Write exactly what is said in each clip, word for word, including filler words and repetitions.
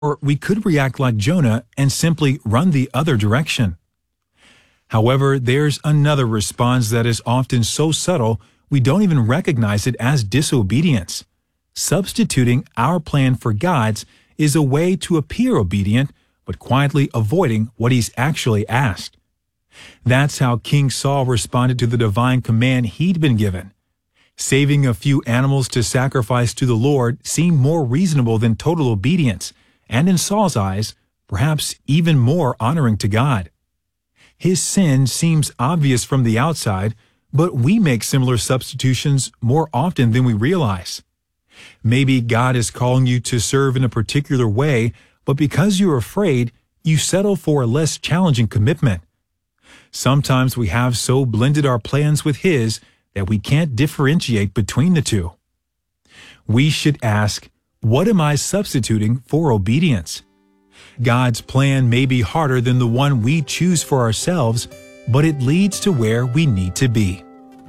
Or we could react like Jonah and simply run the other direction. However, there's another response that is often so subtle we don't even recognize it as disobedience. Substituting our plan for God's is a way to appear obedient, but quietly avoiding what he's actually asked. That's how King Saul responded to the divine command he'd been given. Saving a few animals to sacrifice to the Lord seemed more reasonable than total obedience, and in Saul's eyes, perhaps even more honoring to God. His sin seems obvious from the outside, but we make similar substitutions more often than we realize. Maybe God is calling you to serve in a particular way, but because you're afraid, you settle for a less challenging commitment. Sometimes we have so blended our plans with His that we can't differentiate between the two. We should ask, what am I substituting for obedience? God's plan may be harder than the one we choose for ourselves, but it leads to where we need to be.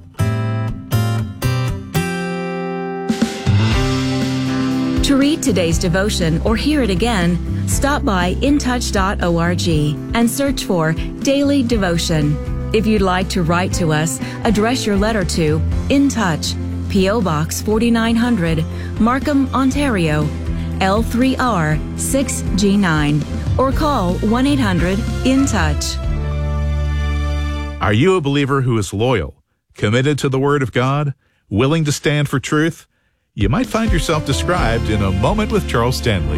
To read today's devotion or hear it again, stop by in touch dot org and search for Daily Devotion. If you'd like to write to us, address your letter to In Touch, P O Box forty-nine hundred, Markham, Ontario, L three R six G nine, or call one eight hundred in touch. Are you a believer who is loyal, committed to the Word of God, willing to stand for truth? You might find yourself described in A Moment with Charles Stanley.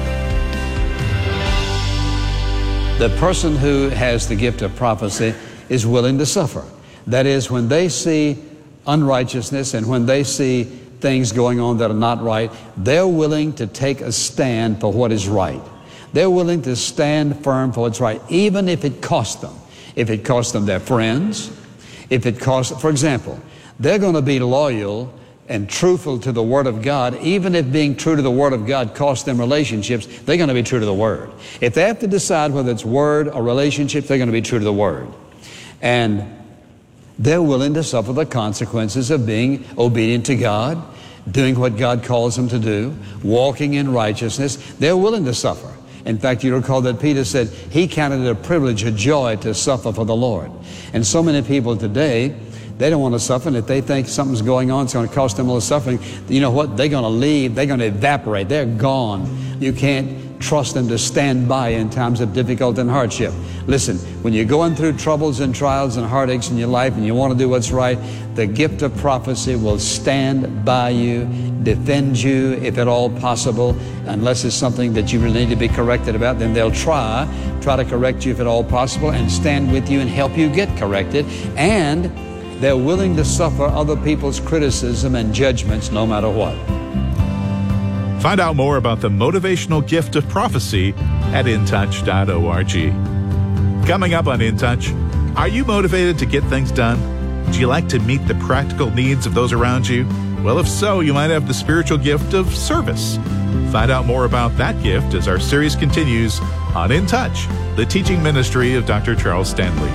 The person who has the gift of prophecy is willing to suffer. That is, when they see unrighteousness and when they see things going on that are not right, they're willing to take a stand for what is right. They're willing to stand firm for what's right, even if it costs them. If it costs them their friends, if it costs, for example, they're going to be loyal and truthful to the Word of God, even if being true to the Word of God costs them relationships, they're going to be true to the Word. If they have to decide whether it's Word or relationships, they're going to be true to the Word. And they're willing to suffer the consequences of being obedient to God, doing what God calls them to do, walking in righteousness. They're willing to suffer. In fact, you recall that Peter said he counted it a privilege, a joy to suffer for the Lord. And so many people today, they don't want to suffer, and if they think something's going on, it's going to cost them a little suffering, you know what? They're going to leave. They're going to evaporate. They're gone. You can't trust them to stand by in times of difficulty and hardship. Listen, when you're going through troubles and trials and heartaches in your life and you want to do what's right, the gift of prophecy will stand by you, defend you if at all possible. Unless it's something that you really need to be corrected about, then they'll try, try to correct you if at all possible and stand with you and help you get corrected. And they're willing to suffer other people's criticism and judgments no matter what. Find out more about the motivational gift of prophecy at in touch dot org. Coming up on In Touch, are you motivated to get things done? Do you like to meet the practical needs of those around you? Well, if so, you might have the spiritual gift of service. Find out more about that gift as our series continues on In Touch, the teaching ministry of Doctor Charles Stanley.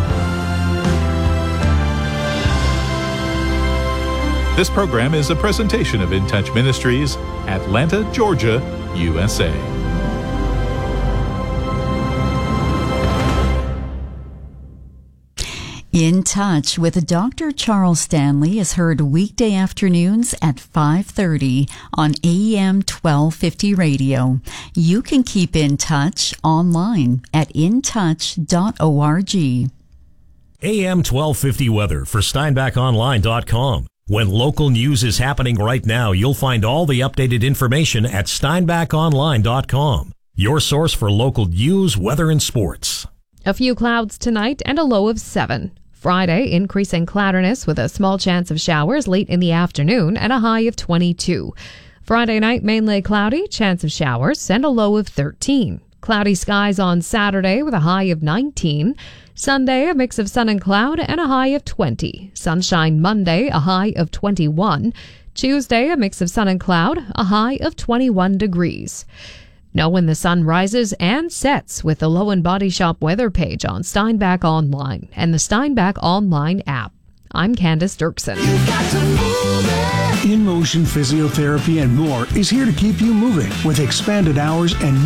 This program is a presentation of In Touch Ministries, Atlanta, Georgia, U S A. In Touch with Doctor Charles Stanley is heard weekday afternoons at five thirty on A M twelve fifty radio. You can keep in touch online at in touch dot org. A M twelve fifty weather for steinbach online dot com. When local news is happening right now, you'll find all the updated information at steinbach online dot com, your source for local news, weather, and sports. A few clouds tonight and a low of seven. Friday, increasing cloudiness with a small chance of showers late in the afternoon and a high of twenty-two. Friday night, mainly cloudy, chance of showers, and a low of thirteen. Cloudy skies on Saturday with a high of nineteen. Sunday, a mix of sun and cloud and a high of twenty. Sunshine Monday, a high of twenty-one. Tuesday, a mix of sun and cloud, a high of twenty-one degrees. Know when the sun rises and sets with the Low and Body Shop weather page on Steinbach Online and the Steinbach Online app. I'm Candace Dirksen. You got to move it. InMotion Physiotherapy and more is here to keep you moving with expanded hours and